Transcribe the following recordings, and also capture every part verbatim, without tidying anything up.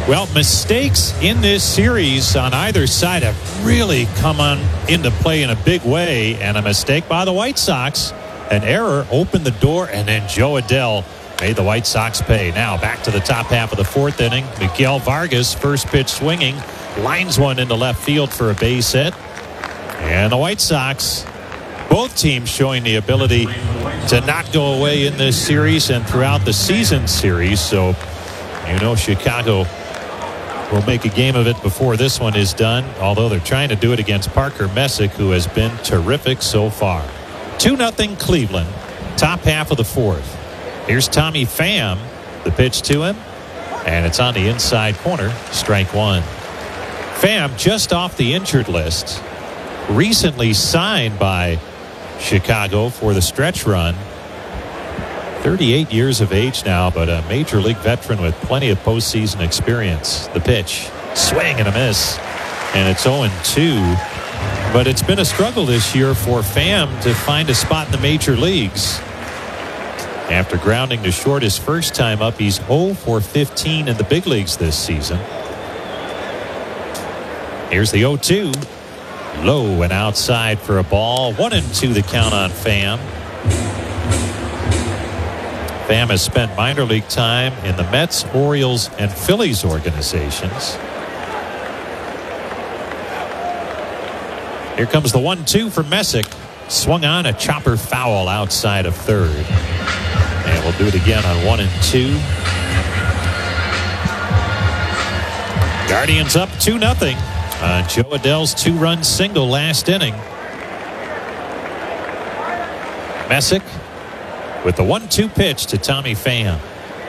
Well, mistakes in this series on either side have really come on into play in a big way, and a mistake by the White Sox, an error opened the door, and then Joe Adell made the White Sox pay. Now back to the top half of the fourth inning. Miguel Vargas, first pitch swinging, lines one into left field for a base hit. And the White Sox, both teams showing the ability to not go away in this series and throughout the season series. So, you know, Chicago will make a game of it before this one is done, although they're trying to do it against Parker Messick, who has been terrific so far. two nothing Cleveland, top half of the fourth. Here's Tommy Pham, the pitch to him, and it's on the inside corner, strike one. Pham just off the injured list, recently signed by Chicago for the stretch run. thirty-eight years of age now, but a major league veteran with plenty of postseason experience. The pitch, swing and a miss, and it's oh two. But it's been a struggle this year for Pham to find a spot in the major leagues. After grounding to short his first time up, he's oh for fifteen in the big leagues this season. Here's the oh two. Low and outside for a ball. One and two the count on Pham. Pham has spent minor league time in the Mets, Orioles, and Phillies organizations. Here comes the one two for Messick. Swung on, a chopper foul outside of third. And we'll do it again on one and two. Guardians up two nothing on Joe Adell's two-run single last inning. Messick with the one two pitch to Tommy Pham.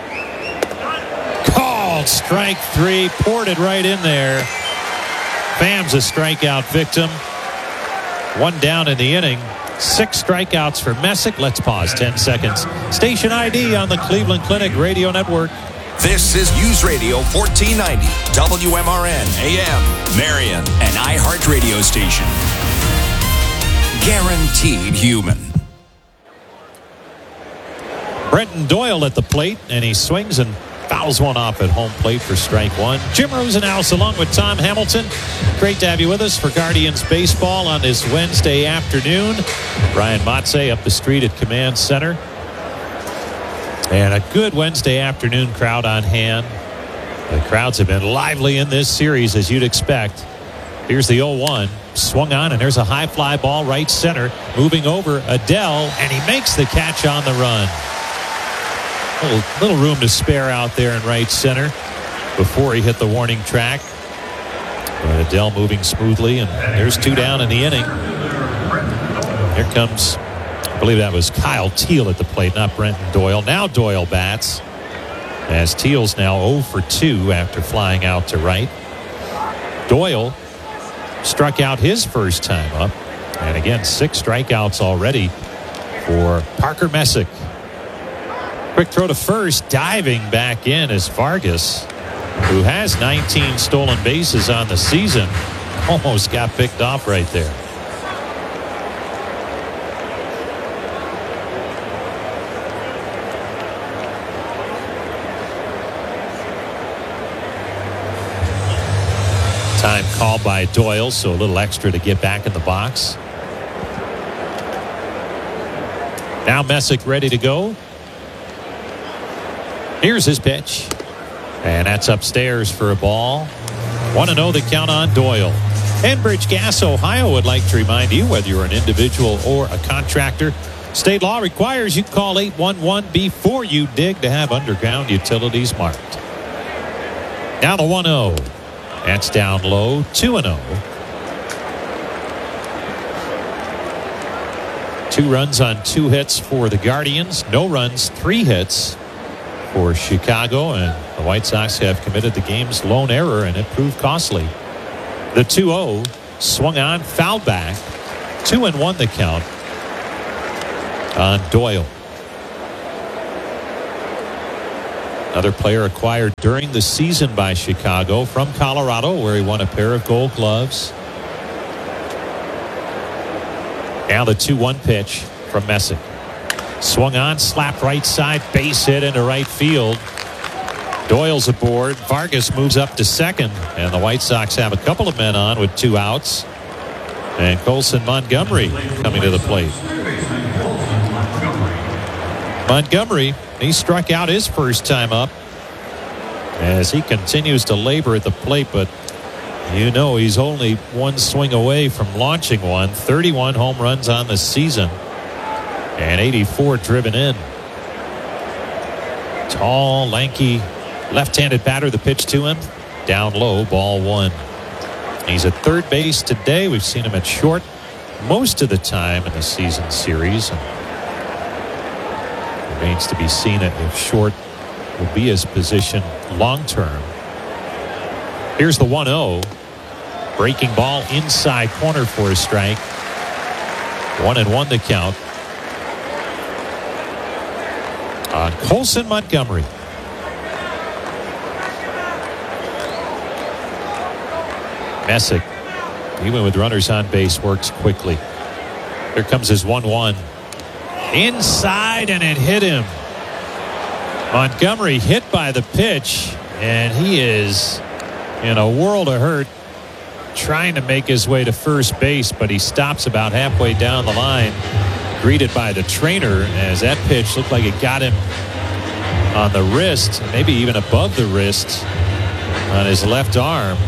Called strike three, poured it right in there. Pham's a strikeout victim. One down in the inning. Six strikeouts for Messick. Let's pause ten seconds. Station I D on the Cleveland Clinic Radio Network. This is News Radio fourteen ninety, W M R N, A M, Marion, an iHeart radio station. Guaranteed human. Brenton Doyle at the plate, and he swings and fouls one off at home plate for strike one. Jim Rosenhaus along with Tom Hamilton. Great to have you with us for Guardians Baseball on this Wednesday afternoon. Brian Motze up the street at Command Center. And a good Wednesday afternoon crowd on hand. The crowds have been lively in this series, as you'd expect. Here's the oh one. Swung on, and there's a high fly ball right center. Moving over, Adell, and he makes the catch on the run. Little, little room to spare out there in right center before he hit the warning track. But Adell moving smoothly, and there's two down in the inning. Here comes, I believe that was Kyle Teel at the plate, not Brenton Doyle. Now Doyle bats, as Teal's now oh for two after flying out to right. Doyle struck out his first time up, and again, six strikeouts already for Parker Messick. Quick throw to first, diving back in is Vargas, who has nineteen stolen bases on the season. Almost got picked off right there. Time called by Doyle, so a little extra to get back in the box. Now Messick ready to go. Here's his pitch. And that's upstairs for a ball. Want to know the count on Doyle. Enbridge Gas Ohio would like to remind you, whether you're an individual or a contractor, state law requires you call eight one one before you dig to have underground utilities marked. Now the one oh. That's down low, two and oh. Two runs on two hits for the Guardians. No runs, three hits for Chicago, and the White Sox have committed the game's lone error, and it proved costly. The two oh swung on, fouled back. Two and one the count on Doyle. Another player acquired during the season by Chicago from Colorado, where he won a pair of gold gloves. Now the two one pitch from Messick. Swung on, slapped right side, base hit into right field. Doyle's aboard. Vargas moves up to second. And the White Sox have a couple of men on with two outs. And Colson Montgomery coming to the plate. Montgomery, he struck out his first time up as he continues to labor at the plate, but you know he's only one swing away from launching one. thirty-one home runs on the season and eighty-four driven in. Tall, lanky, left-handed batter. The pitch to him, down low, ball one. He's at third base today. We've seen him at short most of the time in the season series. Remains to be seen if short will be his position long term. Here's the one oh. Breaking ball inside corner for a strike. One and one to count on Colson Montgomery. Messick, even with runners on base, works quickly. Here comes his one one. Inside, and it hit him. Montgomery hit by the pitch, and he is in a world of hurt trying to make his way to first base, but he stops about halfway down the line, greeted by the trainer as that pitch looked like it got him on the wrist, maybe even above the wrist on his left arm.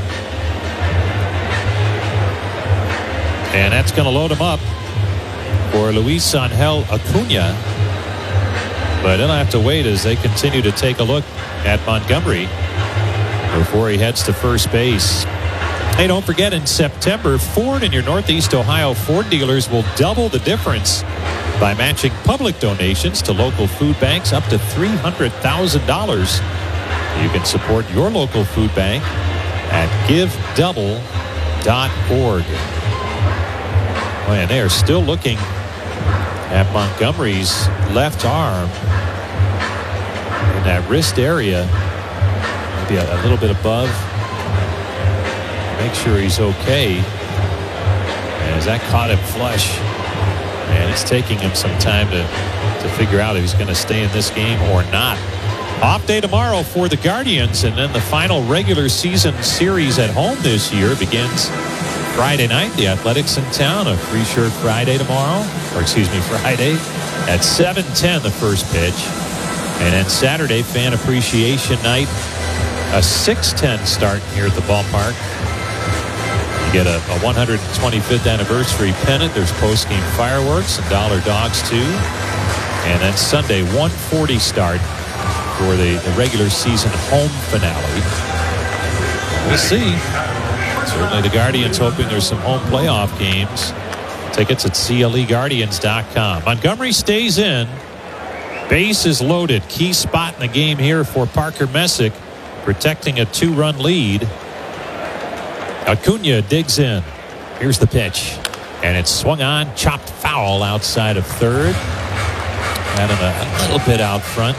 And that's going to load him up for Luis Angel Acuna. But he'll have to wait as they continue to take a look at Montgomery before he heads to first base. Hey, don't forget, in September, Ford and your Northeast Ohio Ford dealers will double the difference by matching public donations to local food banks up to three hundred thousand dollars. You can support your local food bank at give double dot org. Oh, and they are still looking at Montgomery's left arm in that wrist area, maybe a, a little bit above. Make sure he's okay, as that caught him flush, and it's taking him some time to to figure out if he's going to stay in this game or not. Off day tomorrow for the Guardians, and then the final regular season series at home this year begins Friday night. The Athletics in town, a free shirt Friday tomorrow, or excuse me, Friday at seven ten, the first pitch. And then Saturday, fan appreciation night, a six ten start here at the ballpark. You get a, a one hundred twenty-fifth anniversary pennant. There's post-game fireworks and dollar dogs too. And then Sunday, one forty start for the, the regular season home finale. We'll see. Certainly the Guardians hoping there's some home playoff games. Tickets at C L E Guardians dot com. Montgomery stays in. Base is loaded. Key spot in the game here for Parker Messick, protecting a two-run lead. Acuna digs in. Here's the pitch. And it's swung on, chopped foul outside of third. Had him a, a little bit out front.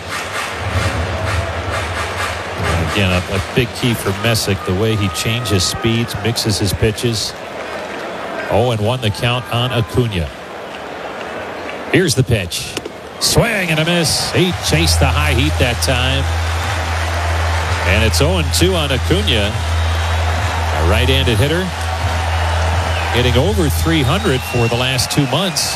Again, a, a big key for Messick, the way he changes speeds, mixes his pitches. oh and one the count on Acuna. Here's the pitch. Swing and a miss. He chased the high heat that time. And it's oh and two on Acuna. A right-handed hitter. Hitting over three hundred for the last two months.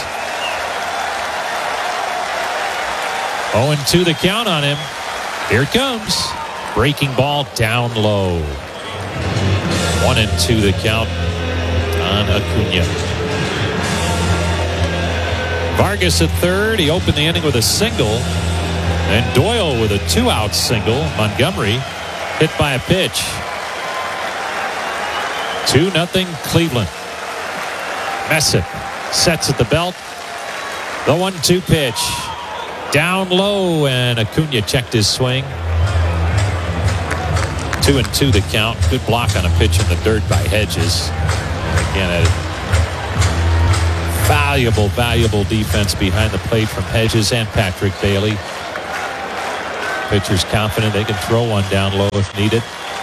oh and two the count on him. Here it comes. Breaking ball down low. One and two the count on Acuna. Vargas at third. He opened the inning with a single. And Doyle with a two-out single. Montgomery hit by a pitch. two nothing Cleveland. Messick sets at the belt. The one two pitch. Down low, and Acuna checked his swing. Two and two the count. Good block on a pitch in the dirt by Hedges. Again, a valuable, valuable defense behind the plate from Hedges and Patrick Bailey. Pitcher's confident they can throw one down low if needed.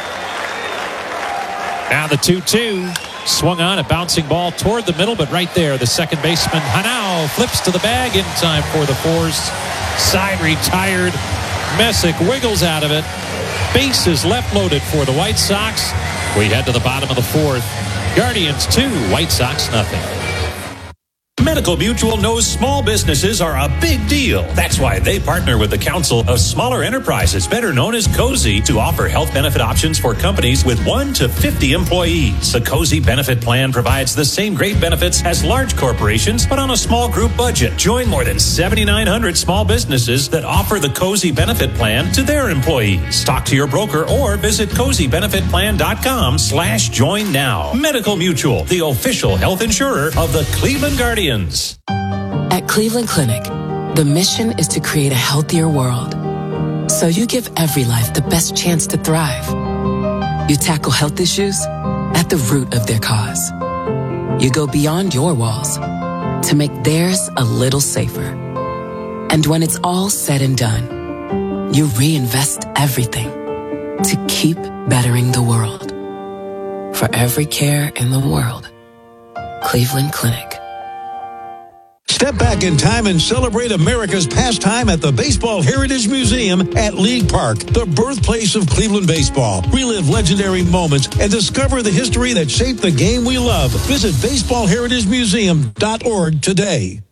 Now the two two. Swung on, a bouncing ball toward the middle, but right there, the second baseman, Hanau, flips to the bag in time for the force. Side retired. Messick wiggles out of it. Bases left loaded for the White Sox. We head to the bottom of the fourth. Guardians two, White Sox nothing. Medical Mutual knows small businesses are a big deal. That's why they partner with the Council of Smaller Enterprises, better known as COSI, to offer health benefit options for companies with one to fifty employees. The COSI benefit plan provides the same great benefits as large corporations, but on a small group budget. Join more than seventy-nine hundred small businesses that offer the COSI benefit plan to their employees. Talk to your broker or visit cozy benefit plan dot com slash join now. Medical Mutual, the official health insurer of the Cleveland Guardians. At Cleveland Clinic, the mission is to create a healthier world. So you give every life the best chance to thrive. You tackle health issues at the root of their cause. You go beyond your walls to make theirs a little safer. And when it's all said and done, you reinvest everything to keep bettering the world. For every care in the world, Cleveland Clinic. Step back in time and celebrate America's pastime at the Baseball Heritage Museum at League Park, the birthplace of Cleveland baseball. Relive legendary moments and discover the history that shaped the game we love. Visit baseball heritage museum dot org today.